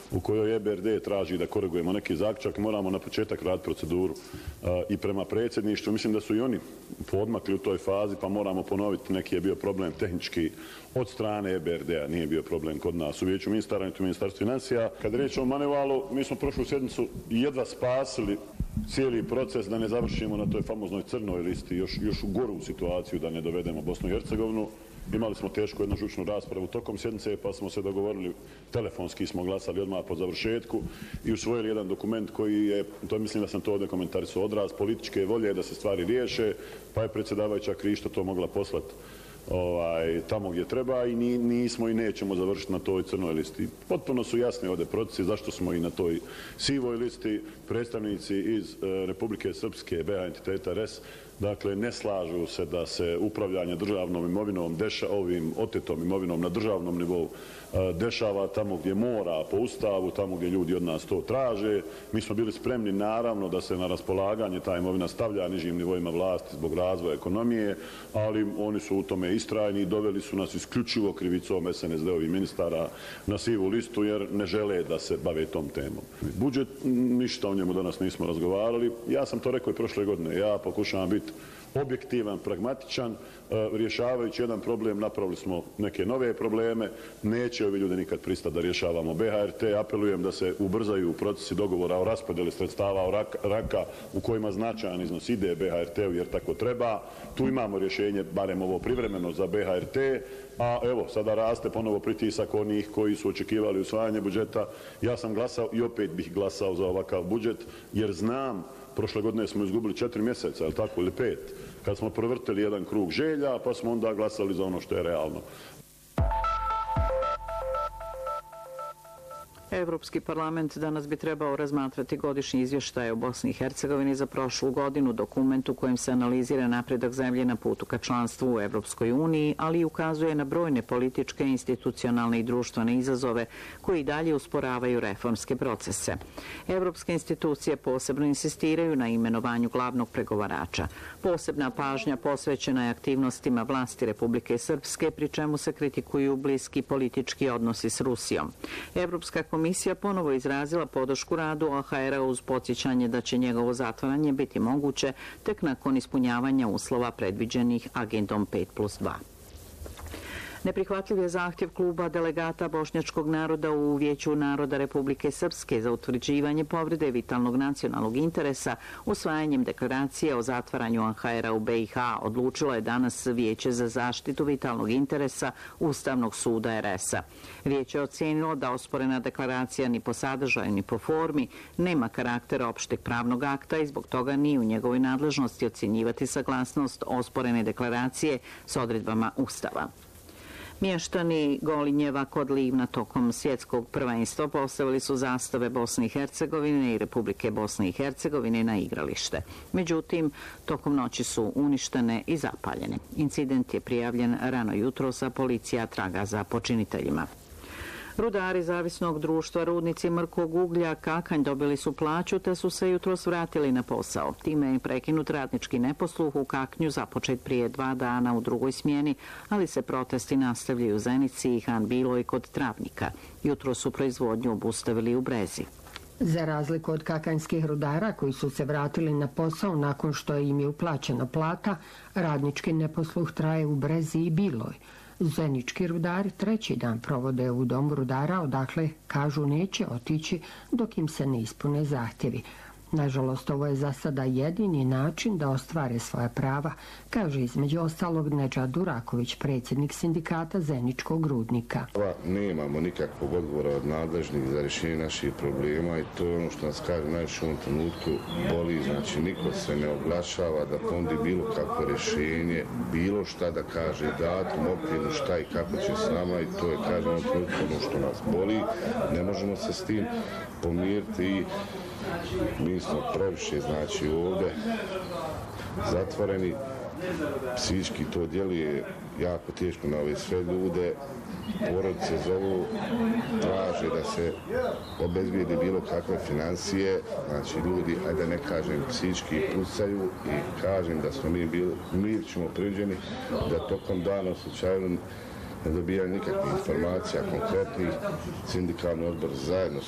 u kojoj EBRD traži da korigujemo neki zaključak, moramo na početak raditi proceduru i prema predsjedništvu. Mislim da su i oni podmakli u toj fazi, pa moramo ponoviti, neki je bio problem tehnički od strane EBRD-a, nije bio problem kod nas u Vijeću ministara, niti u Ministarstvu financija. Kad je riječ o Manivalu, mi smo prošlu sjednicu jedva spasili cijeli proces da ne završimo na toj famoznoj crnoj listi, još u goru situaciju da ne dovedemo Bosnu i Hercegovinu. Imali smo tešku jednu žučnu raspravu tokom sjednice, pa smo se dogovorili, telefonski smo glasali odmah po završetku i usvojili jedan dokument koji je, to mislim da sam to ovdje komentarisao, odraz političke volje da se stvari riješe, pa je predsjedavajuća Krišto to mogla poslati tamo gdje treba i nismo i nećemo završiti na toj crnoj listi. Potpuno su jasni ovdje procesi zašto smo i na toj sivoj listi. Predstavnici iz Republike Srpske, BiH entiteta RS, dakle ne slažu se da se upravljanje državnom imovinom, ovim otetom imovinom na državnom nivou dešava tamo gdje mora po ustavu, tamo gdje ljudi od nas to traže. Mi smo bili spremni naravno da se na raspolaganje ta imovina stavlja nižim nivoima vlasti zbog razvoja ekonomije, ali oni su u tome istrajni i doveli su nas isključivo krivicom SNSD-ovih ministara na sivu listu jer ne žele da se bave tom temom. Budžet, ništa o njemu danas nismo razgovarali. Ja sam to rekao i prošle godine. Ja pokušavam biti objektivan, pragmatičan, rješavajući jedan problem, napravili smo neke nove probleme, neće ovi ljudi nikad pristati da rješavamo BHRT, apelujem da se ubrzaju procesi dogovora o raspodjeli sredstava raka u kojima značajan iznos ide BHRT-u jer tako treba, tu imamo rješenje, barem ovo privremeno za BHRT, a evo, sada raste ponovo pritisak onih koji su očekivali usvajanje budžeta, ja sam glasao i opet bih glasao za ovakav budžet, jer znam, prošle godine smo izgubili 4 mjeseca, ili tako, ili 5, kad smo provrtili jedan krug želja, pa smo onda glasali za ono što je realno. Evropski parlament danas bi trebao razmatrati godišnji izvještaj o Bosni i Hercegovini za prošlu godinu, dokument u kojem se analizira napredak zemlje na putu ka članstvu u Evropskoj uniji, ali i ukazuje na brojne političke, institucionalne i društvene izazove koji dalje usporavaju reformske procese. Evropske institucije posebno insistiraju na imenovanju glavnog pregovarača. Posebna pažnja posvećena je aktivnostima vlasti Republike Srpske, pri čemu se kritikuju bliski politički odnosi s Rusijom. Evropska komisija ponovo izrazila podršku radu OHR-a uz podsjećanje da će njegovo zatvaranje biti moguće tek nakon ispunjavanja uslova predviđenih agendom 5+2. Neprihvatljiv je zahtjev kluba delegata bošnjačkog naroda u Vijeću naroda Republike Srpske za utvrđivanje povrede vitalnog nacionalnog interesa. Usvajanjem deklaracije o zatvaranju OHR-a u BiH odlučilo je danas Vijeće za zaštitu vitalnog interesa Ustavnog suda RS-a. Vijeće je ocijenilo da osporena deklaracija ni po sadržaju ni po formi nema karakter opšteg pravnog akta i zbog toga nije u njegovoj nadležnosti ocjenjivati saglasnost osporene deklaracije s odredbama Ustava. Mještani Golinjeva kod Livna tokom svjetskog prvenstva postavili su zastave Bosne i Hercegovine i Republike Bosne i Hercegovine na igralište. Međutim, tokom noći su uništene i zapaljene. Incident je prijavljen rano jutros, a policija traga za počiniteljima. Rudari zavisnog društva Rudnici mrkog uglja Kakanj dobili su plaću te su se jutros vratili na posao. Time je prekinut radnički neposluh u Kaknju započet prije 2 dana u drugoj smjeni, ali se protesti nastavljaju u Zenici i Han Bilo i kod Travnika. Jutro su proizvodnju obustavili u Brezi. Za razliku od kakanjskih rudara koji su se vratili na posao nakon što im je uplaćena plata, radnički neposluh traje u Brezi i Biloj. Zenički rudari 3. dan provode u domu rudara, odakle kažu neće otići dok im se ne ispune zahtjevi. Nažalost, ovo je za sada jedini način da ostvare svoja prava, kaže između ostalog Nedžad Duraković, predsjednik sindikata Zeničkog rudnika. Nemamo nikakvog odgovora od nadležnih za rješenje naših problema i to je ono što nas kaže najviše u ovom trenutku boli. Znači, niko se ne oglašava da pondi bilo kakvo rješenje, bilo šta da kaže datum, okvirno šta i kako će s nama i to je, kaže, ono trenutku ono što nas boli. Ne možemo se s tim pomiriti i mi smo previše, znači, ovdje zatvoreni, psihički to djeluje jako teško na ove sve ljude, porodice zovu, traže da se obezbijedi bilo kakve financije, znači ljudi, ajde ne kažem, psihički pucaju i kažem da smo mi ćemo priđeni da tokom dana u slučaju ne dobijaju nikakvih informacija konkretnih. Sindikalni odbor zajedno